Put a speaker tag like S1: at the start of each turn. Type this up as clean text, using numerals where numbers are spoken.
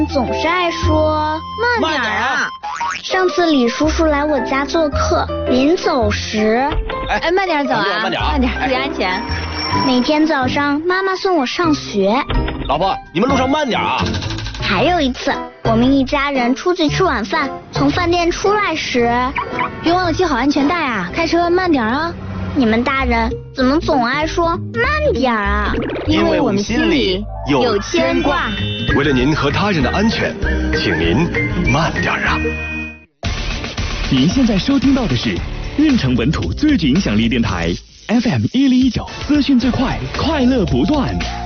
S1: 总是爱说
S2: 慢点啊。
S1: 上次李叔叔来我家做客，临走时，
S2: 慢点走啊，
S3: 慢点，
S2: 注意安全。
S1: 每天早上妈妈送我上学。
S3: 老婆，你们路上慢点啊。
S1: 还有一次，我们一家人出去吃晚饭，从饭店出来时，
S2: 别忘了系好安全带啊，开车慢点啊。
S1: 你们大人怎么总爱说慢点啊？
S2: 因为我们心里有牵挂。
S4: 为了您和他人的安全，请您慢点啊。
S5: 您现在收听到的是运城本土最具影响力电台 FM 1019，资讯最快，快乐不断。